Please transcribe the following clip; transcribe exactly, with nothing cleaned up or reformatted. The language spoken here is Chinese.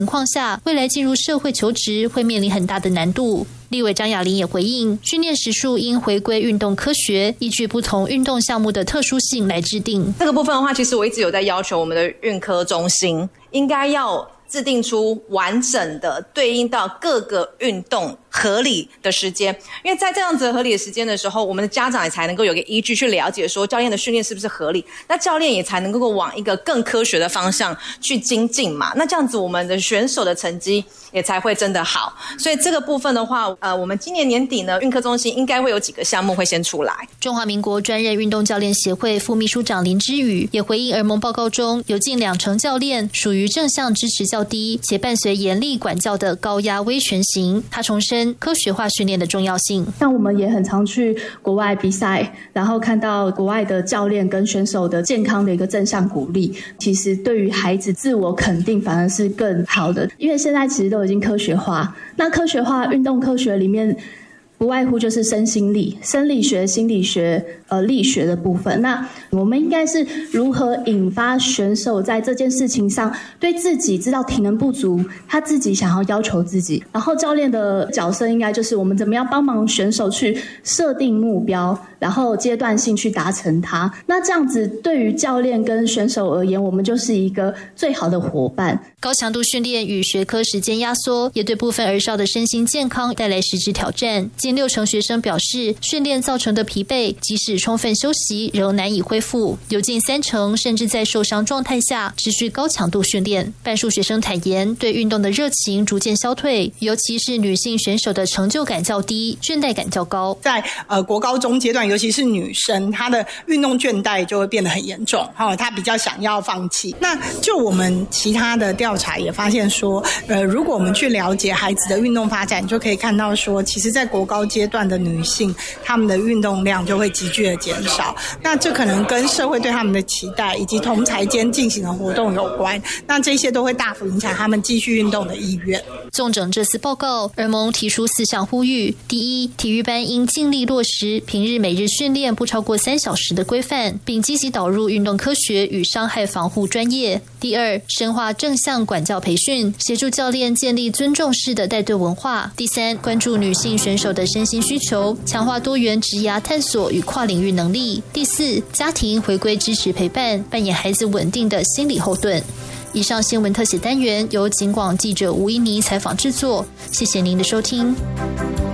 情况下，未来进入社会求职会面临很大的难度。立委张雅玲也回应，训练时数应回归运动科学，依据不同运动项目的特殊性来制定。 这个部分的话，其实我一直有在要求我们的运科中心应该要制定出完整的对应到各个运动合理的时间，因为在这样子合理的时间的时候，我们的家长也才能够有个依据去了解说教练的训练是不是合理，那教练也才能够往一个更科学的方向去精进嘛，那这样子我们的选手的成绩也才会真的好。所以这个部分的话，呃，我们今年年底呢，运科中心应该会有几个项目会先出来。 中华民国专任运动教练协会副秘书长林之宇也回应儿盟报告中有近两成教练属于正向支持较低且伴随严厉管教的高压威权型，他重申科学化训练的重要性。 像我们也很常去国外比赛，然后看到国外的教练跟选手的健康的一个正向鼓励，其实对于孩子自我肯定反而是更好的，因为现在其实都已经科学化，那科学化运动科学里面不外乎就是身心力、生理学、心理学、呃力学的部分。那我们应该是如何引发选手在这件事情上对自己知道体能不足，他自己想要要求自己。然后教练的角色应该就是我们怎么样帮忙选手去设定目标，然后阶段性去达成它。那这样子对于教练跟选手而言，我们就是一个最好的伙伴。 高强度训练与学科时间压缩，也对部分儿少的身心健康带来实质挑战。近六成学生表示，训练造成的疲惫，即使充分休息，仍难以恢复。有近三成甚至在受伤状态下持续高强度训练。半数学生坦言，对运动的热情逐渐消退，尤其是女性选手的成就感较低，倦怠感较高。 在呃国高中阶段，尤其是女生，她的运动倦怠就会变得很严重，哦，她比较想要放弃。那就我们其他的调查也发现说，呃，如果我们去了解孩子的运动发展，就可以看到说，其实在国高阶段的女性，她们的运动量就会急剧的减少。那这可能跟社会对她们的期待以及同侪间进行的活动有关。那这些都会大幅影响她们继续运动的意愿。 纵整这次报告，儿盟提出四项呼吁：第一，体育班应尽力落实平日每日训练不超过三小时的规范，并积极导入运动科学与伤害防护专业；第二，深化正向管教培训，协助教练建立尊重式的带队文化；第三，关注女性选手的身心需求，强化多元职涯探索与跨领域能力；第四，家庭回归支持陪伴，扮演孩子稳定的心理后盾。以上新闻特写单元由警广记者吴依妮采访制作，谢谢您的收听。